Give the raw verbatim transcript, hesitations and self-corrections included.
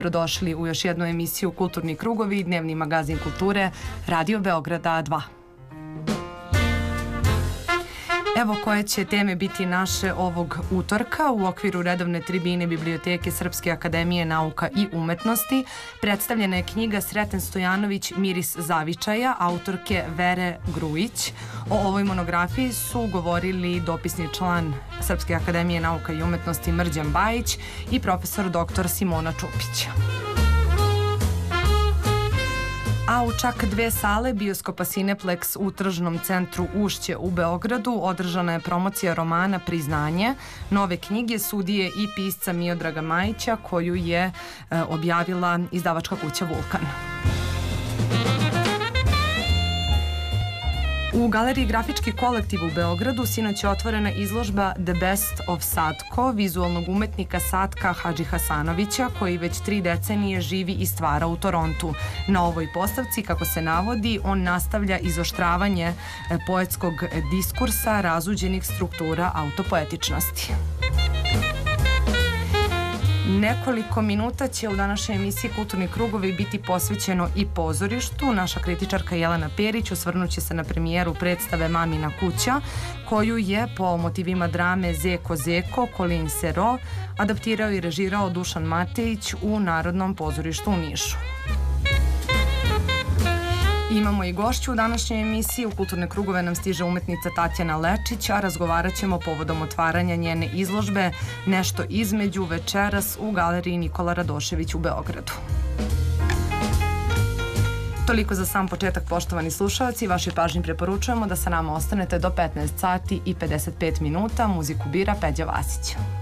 Dobrodošli u još jednu emisiju Kulturni krugovi, dnevni magazin kulture, Radio Beograda dva. Evo koje će teme biti naše ovog utorka. U okviru redovne tribine Biblioteke Srpske akademije nauka i umetnosti predstavljena je knjiga Sreten Stojanović Miris zavičaja, autorke Vere Grujić. O ovoj monografiji su govorili dopisni član Srpske akademije nauka i umetnosti Mrđan Bajić i profesor doktor Simona Čupić. A u čak dve sale bioskopa Cineplex u tržnom centru Ušće u Beogradu održana je promocija romana Priznanje, nove knjige sudije i pisca Miodraga Majića, koju je e, objavila izdavačka kuća Vulkan. U Galeriji Grafički kolektiv u Beogradu sinoć je otvorena izložba The Best of Satko, vizualnog umetnika Satka Hadžihasanovića, koji već tri decenije živi i stvara u Torontu. Na ovoj postavci, kako se navodi, on nastavlja izoštravanje poetskog diskursa razluđenih struktura autopoetičnosti. Nekoliko minuta će u današnjoj emisiji Kulturni krugovi biti posvećeno i pozorištu. Naša kritičarka Jelena Perić osvrnuće se na premijeru predstave Mamina kuća, koju je po motivima drame Zeko Zeko, Colin Serrault adaptirao i režirao Dušan Matejić u Narodnom pozorištu u Nišu. Imamo i gošću u današnjoj emisiji. U Kulturne krugove nam stiže umetnica Tatjana Lečić, a razgovarat ćemo povodom otvaranja njene izložbe Nešto između večeras u Galeriji Nikola Radošević u Beogradu. Toliko za sam početak, poštovani slušalci. Vašoj pažnji preporučujemo da sa nama ostanete do petnaest sati i pedeset pet minuta. Muziku bira Peđa Vasić.